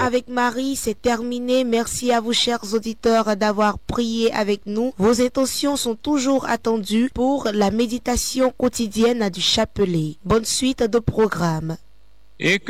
avec Marie, c'est terminé. Merci à vous, chers auditeurs, d'avoir prié avec nous. Vos intentions sont toujours attendues pour la méditation quotidienne du chapelet. Bonne suite de programme.